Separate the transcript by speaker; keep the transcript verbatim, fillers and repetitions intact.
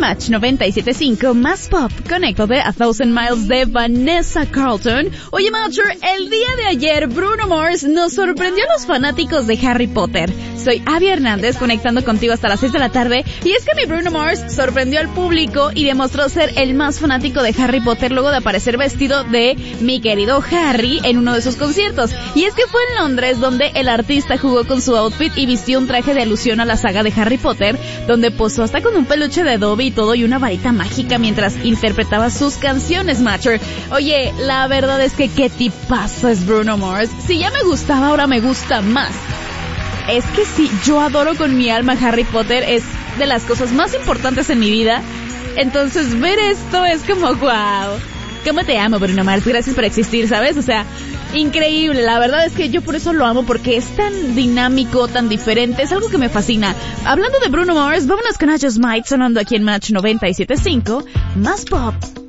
Speaker 1: Match noventa y siete punto cinco, más pop, conéctate a Thousand Miles de Vanessa Carlton. Oye, Matcher, el día de ayer Bruno Mars nos sorprendió a los fanáticos de Harry Potter. Soy Abby Hernández, conectando contigo hasta las seis de la tarde, y es que mi Bruno Mars sorprendió al público y demostró ser el más fanático de Harry Potter luego de aparecer vestido de mi querido Harry en uno de sus conciertos. Y es que fue en Londres donde el artista jugó con su outfit y vistió un traje de alusión a la saga de Harry Potter, donde posó hasta con un peluche de Dobby y todo y una varita mágica mientras interpretaba sus canciones, Matcher. Oye, la verdad es que qué tipazo es Bruno Mars. Si ya me gustaba, ahora me gusta más. Es que sí, yo adoro con mi alma Harry Potter, es de las cosas más importantes en mi vida. Entonces ver esto es como wow. ¿Cómo te amo, Bruno Mars? Gracias por existir, ¿sabes? O sea, increíble. La verdad es que yo por eso lo amo, porque es tan dinámico, tan diferente. Es algo que me fascina. Hablando de Bruno Mars, vámonos con I Just Might sonando aquí en Match noventa y siete punto cinco. Más pop.